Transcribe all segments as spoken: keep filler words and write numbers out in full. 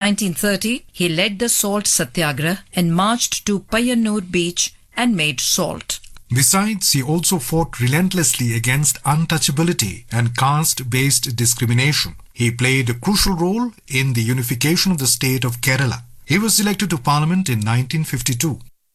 nineteen thirty, he led the salt satyagraha and marched to Payanur beach and made salt. Besides, he also fought relentlessly against untouchability and caste-based discrimination. He played a crucial role in the unification of the state of Kerala. He was elected to Parliament in nineteen fifty-two.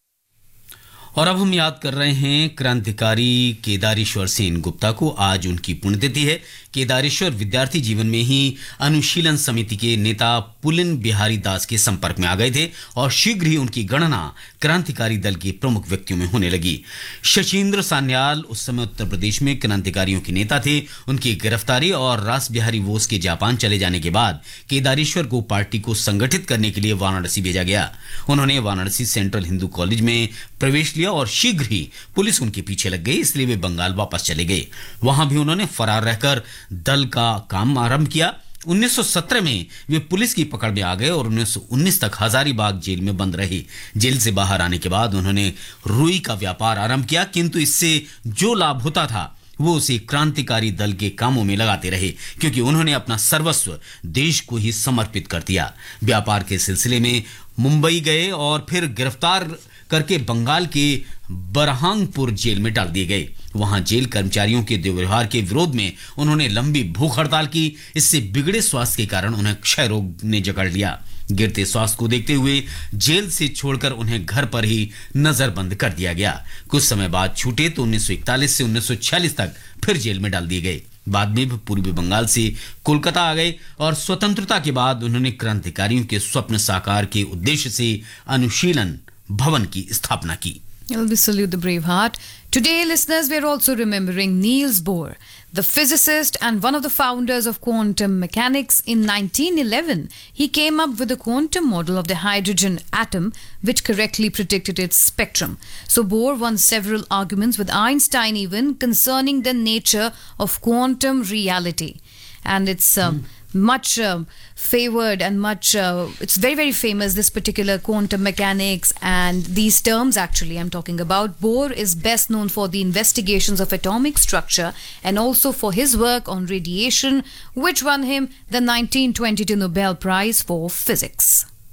और अब हम याद कर रहे हैं क्रांतिकारी केदारेश्वर सेन गुप्ता को। आज उनकी पुण्यतिथि है। केदारेश्वर विद्यार्थी जीवन में ही अनुशीलन समिति के नेता पुलिन बिहारी दास के संपर्क में आ गए थे और शीघ्र ही उनकी गणना क्रांतिकारी दल के प्रमुख व्यक्तियों में होने लगी। शचीन्द्र सान्याल उस समय उत्तर प्रदेश में क्रांतिकारियों के नेता थे। उनकी गिरफ्तारी और रास बिहारी बोस के जापान चले जाने के बाद केदारेश्वर को पार्टी को संगठित करने के लिए वाराणसी भेजा गया। उन्होंने वाराणसी सेंट्रल हिंदू कॉलेज में प्रवेश लिया और शीघ्र ही पुलिस उनके पीछे लग गई, इसलिए वे बंगाल वापस चले गए। वहां भी उन्होंने फरार रहकर दल का काम आरंभ किया। उन्नीस सौ सत्रह में वे पुलिस की पकड़ में आ गए और उन्नीस सौ उन्नीस तक हजारीबाग जेल में बंद रहे। जेल से बाहर आने के बाद उन्होंने रुई का व्यापार आरंभ किया, किंतु इससे जो लाभ होता था वो उसे क्रांतिकारी दल के कामों में लगाते रहे, क्योंकि उन्होंने अपना सर्वस्व देश को ही समर्पित कर दिया। व्यापार के सिलसिले में मुंबई गए और फिर गिरफ्तार करके बंगाल के बरहांगपुर जेल में डाल दिए गए। वहां जेल कर्मचारियों के दुर्व्यवहार के विरोध में उन्होंने लंबी भूख हड़ताल की। इससे बिगड़े स्वास्थ्य के कारण उन्हें क्षय रोग ने जकड़ लिया। गिरते स्वास्थ्य को देखते हुए जेल से छोड़कर उन्हें घर पर ही नजरबंद कर दिया गया। कुछ समय बाद छूटे तो उन्नीस सौ इकतालीस से उन्नीस सौ छियालीस तक फिर जेल में डाल दिए गए। बाद में भी पूर्वी बंगाल से कोलकाता आ गए और स्वतंत्रता के बाद उन्होंने क्रांतिकारियों के स्वप्न साकार के उद्देश्य से अनुशीलन भवन की स्थापना की। We salute the brave heart. Today, listeners, we're also remembering Niels Bohr, the physicist and one of the founders of quantum mechanics. In nineteen eleven, he came up with a quantum model of the hydrogen atom, which correctly predicted its spectrum. So Bohr won several arguments with Einstein even concerning the nature of quantum reality. And it's um, mm. much uh, favored and much uh, it's very very famous, this particular quantum mechanics and these terms. Actually, I'm talking about Bohr is best known for the investigations of atomic structure and also for his work on radiation, which won him the nineteen twenty-two Nobel Prize for Physics.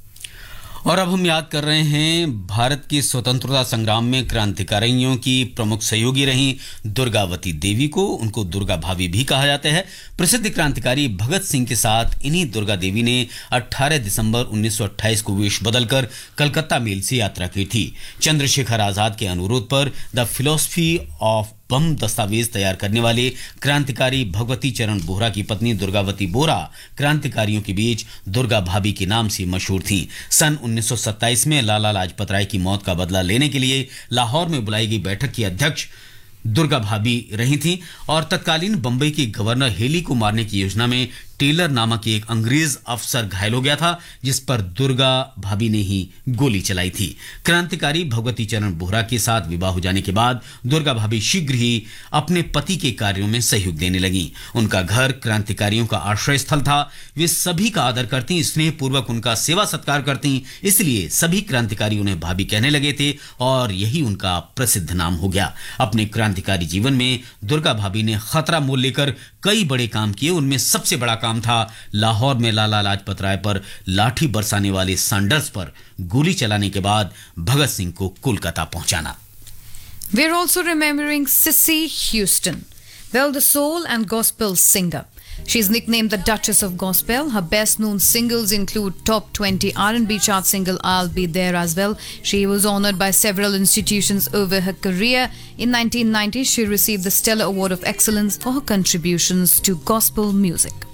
और अब हम याद कर रहे हैं भारत के स्वतंत्रता संग्राम में क्रांतिकारियों की प्रमुख सहयोगी रहीं दुर्गावती देवी को। उनको दुर्गा भाभी भी कहा जाता है। प्रसिद्ध क्रांतिकारी भगत सिंह के साथ इन्हीं दुर्गा देवी ने अठारह दिसंबर उन्नीस सौ अट्ठाईस को वेश बदलकर कलकत्ता मेल से यात्रा की थी। चंद्रशेखर आजाद के अनुरोध पर द फिलॉसफी ऑफ बम दस्तावेज तैयार करने वाले क्रांतिकारी भगवती चरण बोहरा की पत्नी दुर्गावती बोहरा क्रांतिकारियों के बीच दुर्गा भाभी के नाम से मशहूर थीं। सन उन्नीस सौ सत्ताईस में लाला लाजपत राय की मौत का बदला लेने के लिए लाहौर में बुलाई गई बैठक की अध्यक्ष दुर्गा भाभी रही थीं और तत्कालीन बंबई के गवर्नर हेली को मारने की योजना में टेलर नामक एक अंग्रेज अफसर घायल हो गया था, जिस पर दुर्गा भाभी ने ही गोली चलाई थी। क्रांतिकारी भगवती चरण बोहरा के साथ विवाह हो जाने के बाद दुर्गा भाभी शीघ्र ही अपने पति के कार्यों में सहयोग देने लगी। उनका घर क्रांतिकारियों का आश्रय स्थल था। वे सभी का आदर करती, स्नेह पूर्वक उनका सेवा सत्कार करती, इसलिए सभी क्रांतिकारी उन्हें भाभी कहने लगे थे और यही उनका प्रसिद्ध नाम हो गया। अपने क्रांतिकारी जीवन में दुर्गा भाभी ने खतरा मोल लेकर कई बड़े काम किए। उनमें सबसे बड़ा काम था लाहौर में लाला लाजपत राय पर लाठी बरसाने वाले सैंडर्स पर गोली चलाने के बाद भगत सिंह को कोलकाता पहुंचाना। We're also remembering Cissy Houston, well, the soul and gospel singer. She's nicknamed the Duchess of Gospel. Her best known singles include top twenty R and B chart single I'll Be There as well. She was honored by several institutions over her career. In nineteen ninety, she received the Stellar Award of Excellence for her contributions to gospel music.